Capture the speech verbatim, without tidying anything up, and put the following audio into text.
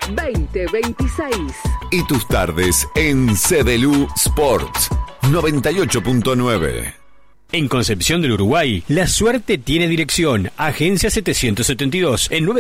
veinte veintiséis. Y tus tardes en Cedelú Sports noventa y ocho punto nueve. En Concepción del Uruguay, la suerte tiene dirección. Agencia setecientos setenta y dos, en nueve